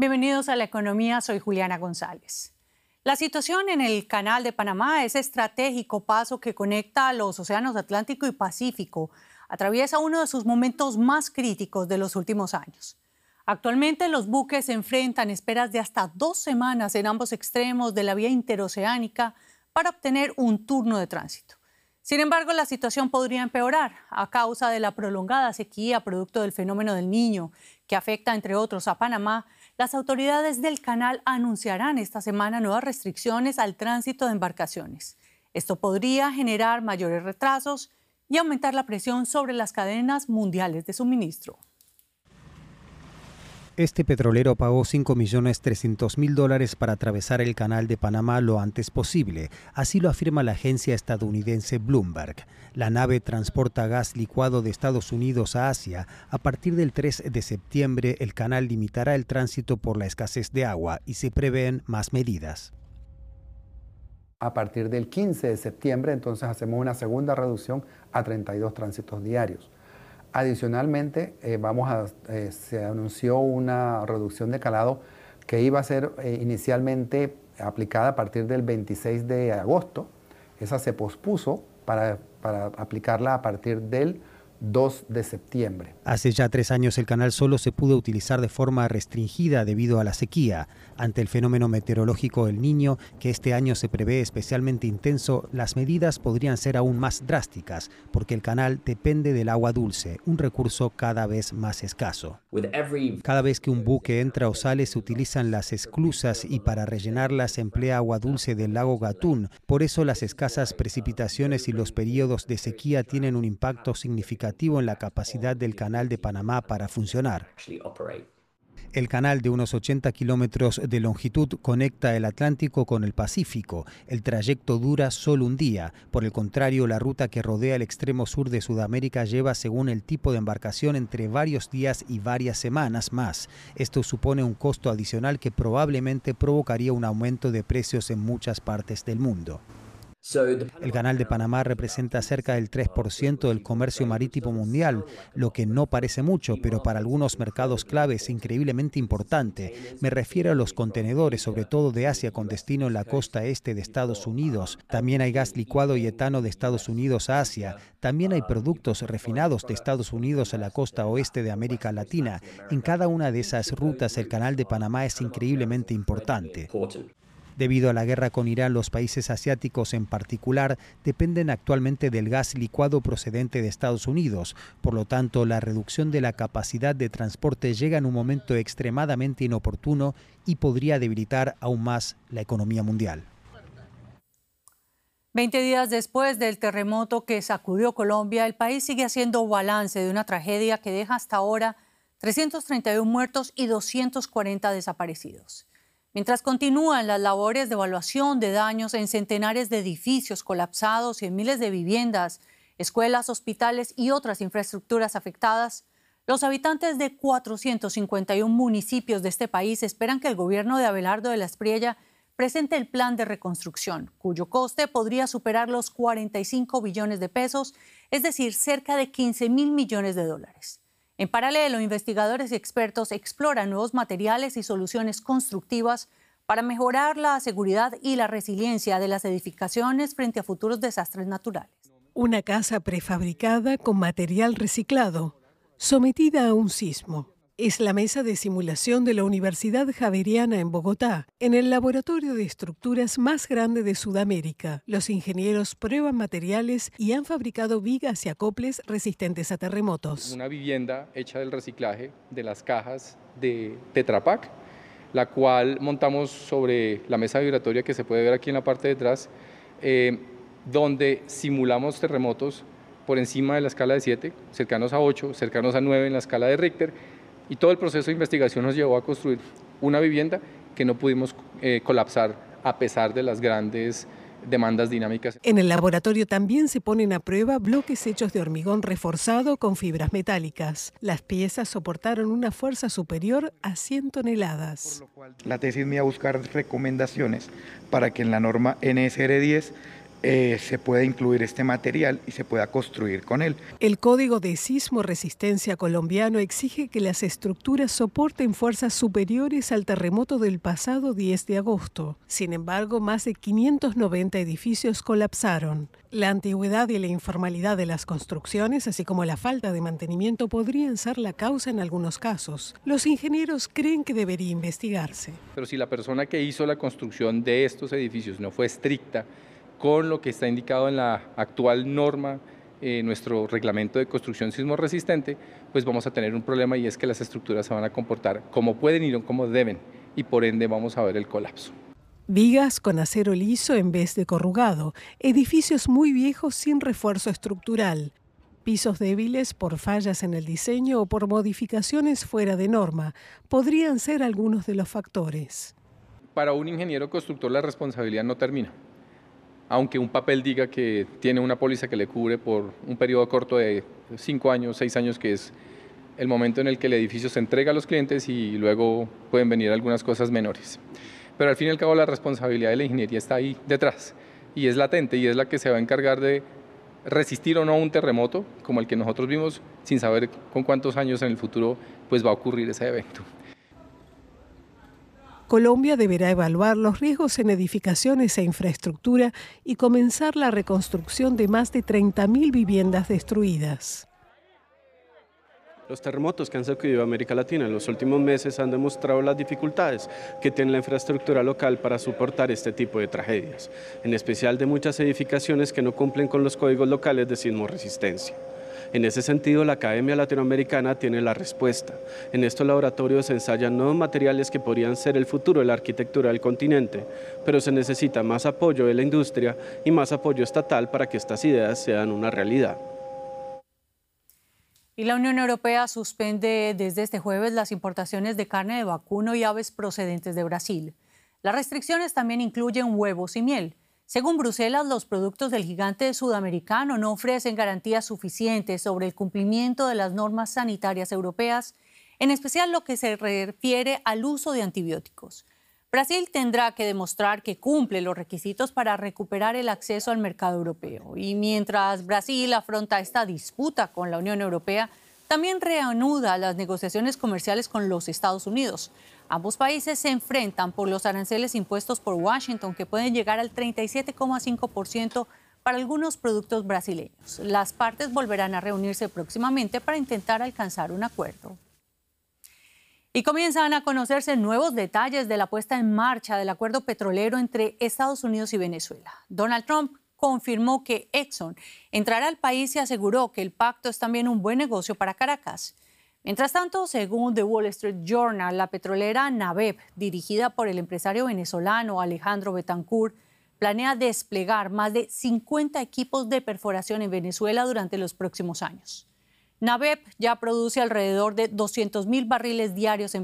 Bienvenidos a La Economía, soy Juliana González. La situación en el Canal de Panamá es estratégico paso que conecta a los océanos Atlántico y Pacífico. Atraviesa uno de sus momentos más críticos de los últimos años. Actualmente los buques se enfrentan esperas de hasta 2 semanas en ambos extremos de la vía interoceánica para obtener un turno de tránsito. Sin embargo, la situación podría empeorar a causa de la prolongada sequía producto del fenómeno del Niño, que afecta, entre otros, a Panamá. Las autoridades del canal anunciarán esta semana nuevas restricciones al tránsito de embarcaciones. Esto podría generar mayores retrasos y aumentar la presión sobre las cadenas mundiales de suministro. Este petrolero pagó $5.300.000 para atravesar el Canal de Panamá lo antes posible. Así lo afirma la agencia estadounidense Bloomberg. La nave transporta gas licuado de Estados Unidos a Asia. A partir del 3 de septiembre, el canal limitará el tránsito por la escasez de agua y se prevén más medidas. A partir del 15 de septiembre, entonces hacemos una segunda reducción a 32 tránsitos diarios. Adicionalmente, se anunció una reducción de calado que iba a ser inicialmente aplicada a partir del 26 de agosto. Esa se pospuso para aplicarla a partir del 2 de septiembre. Hace ya 3 años el canal solo se pudo utilizar de forma restringida debido a la sequía. Ante el fenómeno meteorológico El Niño, que este año se prevé especialmente intenso, las medidas podrían ser aún más drásticas, porque el canal depende del agua dulce, un recurso cada vez más escaso. Cada vez que un buque entra o sale se utilizan las esclusas y para rellenarlas se emplea agua dulce del lago Gatún. Por eso las escasas precipitaciones y los periodos de sequía tienen un impacto significativo en la capacidad del Canal de Panamá para funcionar. El canal, de unos 80 kilómetros de longitud, conecta el Atlántico con el Pacífico. El trayecto dura solo un día. Por el contrario, la ruta que rodea el extremo sur de Sudamérica lleva, según el tipo de embarcación, entre varios días y varias semanas más. Esto supone un costo adicional que probablemente provocaría un aumento de precios en muchas partes del mundo. El Canal de Panamá representa cerca del 3% del comercio marítimo mundial, lo que no parece mucho, pero para algunos mercados clave es increíblemente importante. Me refiero a los contenedores, sobre todo de Asia, con destino en la costa este de Estados Unidos. También hay gas licuado y etano de Estados Unidos a Asia. También hay productos refinados de Estados Unidos a la costa oeste de América Latina. En cada una de esas rutas, el Canal de Panamá es increíblemente importante. Debido a la guerra con Irán, los países asiáticos en particular dependen actualmente del gas licuado procedente de Estados Unidos. Por lo tanto, la reducción de la capacidad de transporte llega en un momento extremadamente inoportuno y podría debilitar aún más la economía mundial. 20 días después del terremoto que sacudió Colombia, el país sigue haciendo balance de una tragedia que deja hasta ahora 331 muertos y 240 desaparecidos. Mientras continúan las labores de evaluación de daños en centenares de edificios colapsados y en miles de viviendas, escuelas, hospitales y otras infraestructuras afectadas, los habitantes de 451 municipios de este país esperan que el gobierno de Abelardo de la Espriella presente el plan de reconstrucción, cuyo coste podría superar los 45 billones de pesos, es decir, cerca de 15.000 millones de dólares. En paralelo, investigadores y expertos exploran nuevos materiales y soluciones constructivas para mejorar la seguridad y la resiliencia de las edificaciones frente a futuros desastres naturales. Una casa prefabricada con material reciclado, sometida a un sismo. Es la mesa de simulación de la Universidad Javeriana en Bogotá, en el laboratorio de estructuras más grande de Sudamérica. Los ingenieros prueban materiales y han fabricado vigas y acoples resistentes a terremotos. Una vivienda hecha del reciclaje de las cajas de Tetra Pak, la cual montamos sobre la mesa vibratoria que se puede ver aquí en la parte de atrás, donde simulamos terremotos por encima de la escala de 7, cercanos a 8, cercanos a 9 en la escala de Richter. Y todo el proceso de investigación nos llevó a construir una vivienda que no pudimos colapsar a pesar de las grandes demandas dinámicas. En el laboratorio también se ponen a prueba bloques hechos de hormigón reforzado con fibras metálicas. Las piezas soportaron una fuerza superior a 100 toneladas. La tesis mía buscar recomendaciones para que en la norma NSR 10 se pueda incluir este material y se pueda construir con él. El Código de Sismo Resistencia colombiano exige que las estructuras soporten fuerzas superiores al terremoto del pasado 10 de agosto. Sin embargo, más de 590 edificios colapsaron. La antigüedad y la informalidad de las construcciones, así como la falta de mantenimiento, podrían ser la causa en algunos casos. Los ingenieros creen que debería investigarse. Pero si la persona que hizo la construcción de estos edificios no fue estricta con lo que está indicado en la actual norma, nuestro reglamento de construcción sismo resistente, pues vamos a tener un problema, y es que las estructuras se van a comportar como pueden y no como deben, y por ende vamos a ver el colapso. Vigas con acero liso en vez de corrugado, edificios muy viejos sin refuerzo estructural, pisos débiles por fallas en el diseño o por modificaciones fuera de norma, podrían ser algunos de los factores. Para un ingeniero constructor la responsabilidad no termina. Aunque un papel diga que tiene una póliza que le cubre por un periodo corto de 5 años, 6 años, que es el momento en el que el edificio se entrega a los clientes, y luego pueden venir algunas cosas menores. Pero al fin y al cabo la responsabilidad de la ingeniería está ahí detrás, y es latente, y es la que se va a encargar de resistir o no a un terremoto como el que nosotros vimos, sin saber con cuántos años en el futuro pues va a ocurrir ese evento. Colombia deberá evaluar los riesgos en edificaciones e infraestructura y comenzar la reconstrucción de más de 30.000 viviendas destruidas. Los terremotos que han sacudido a América Latina en los últimos meses han demostrado las dificultades que tiene la infraestructura local para soportar este tipo de tragedias, en especial de muchas edificaciones que no cumplen con los códigos locales de sismo resistencia. En ese sentido, la Academia Latinoamericana tiene la respuesta. En estos laboratorios se ensayan nuevos materiales que podrían ser el futuro de la arquitectura del continente, pero se necesita más apoyo de la industria y más apoyo estatal para que estas ideas sean una realidad. Y la Unión Europea suspende desde este jueves las importaciones de carne de vacuno y aves procedentes de Brasil. Las restricciones también incluyen huevos y miel. Según Bruselas, los productos del gigante sudamericano no ofrecen garantías suficientes sobre el cumplimiento de las normas sanitarias europeas, en especial lo que se refiere al uso de antibióticos. Brasil tendrá que demostrar que cumple los requisitos para recuperar el acceso al mercado europeo. Y mientras Brasil afronta esta disputa con la Unión Europea, también reanuda las negociaciones comerciales con los Estados Unidos. Ambos países se enfrentan por los aranceles impuestos por Washington, que pueden llegar al 37,5% para algunos productos brasileños. Las partes volverán a reunirse próximamente para intentar alcanzar un acuerdo. Y comienzan a conocerse nuevos detalles de la puesta en marcha del acuerdo petrolero entre Estados Unidos y Venezuela. Donald Trump confirmó que Exxon entrará al país y aseguró que el pacto es también un buen negocio para Caracas. Mientras tanto, según The Wall Street Journal, la petrolera NABEP, dirigida por el empresario venezolano Alejandro Betancourt, planea desplegar más de 50 equipos de perforación en Venezuela durante los próximos años. NABEP ya produce alrededor de 200.000 barriles diarios en